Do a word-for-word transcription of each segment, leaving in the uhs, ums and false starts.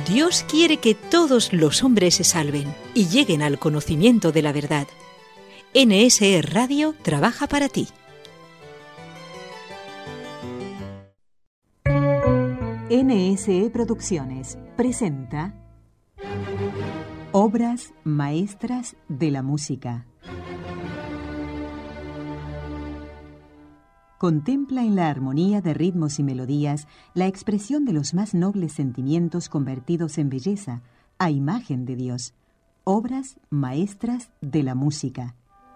Dios quiere que todos los hombres se salven y lleguen al conocimiento de la verdad. N S E Radio trabaja para ti. N S E Producciones presenta Obras maestras de la música. Contempla en la armonía de ritmos y melodías la expresión de los más nobles sentimientos convertidos en belleza, a imagen de Dios. Obras maestras de la música.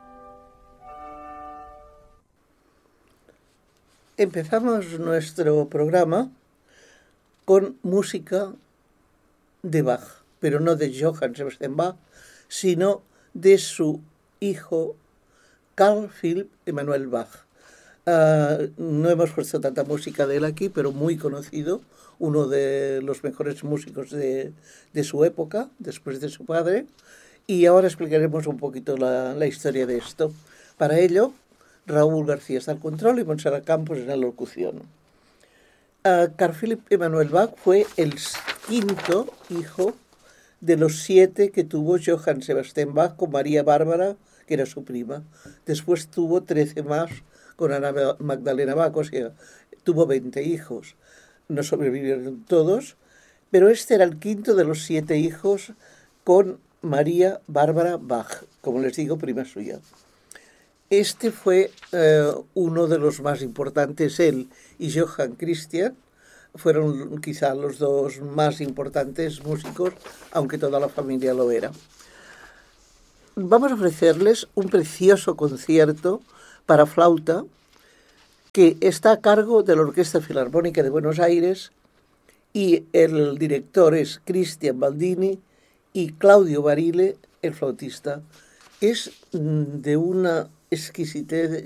Empezamos nuestro programa con música de Bach, pero no de Johann Sebastian Bach, sino de su hijo Carl Philipp Emanuel Bach. Uh, no hemos puesto tanta música de él aquí, pero muy conocido, uno de los mejores músicos de, de su época, después de su padre, y ahora explicaremos un poquito la, la historia de esto. Para ello, Raúl García está al control y Montserrat Campos en la locución. Uh, Carl Philipp Emanuel Bach fue el quinto hijo de los siete que tuvo Johann Sebastian Bach con María Bárbara, que era su prima. Después tuvo trece más con Ana Magdalena Bach, o sea, tuvo veinte hijos. No sobrevivieron todos, pero este era el quinto de los siete hijos con María Bárbara Bach, como les digo, prima suya. Este fue eh, uno de los más importantes, él y Johann Christian, fueron quizá los dos más importantes músicos, aunque toda la familia lo era. Vamos a ofrecerles un precioso concierto para flauta, que está a cargo de la Orquesta Filarmónica de Buenos Aires, y el director es Cristian Baldini y Claudio Barile, el flautista. Es de una exquisitez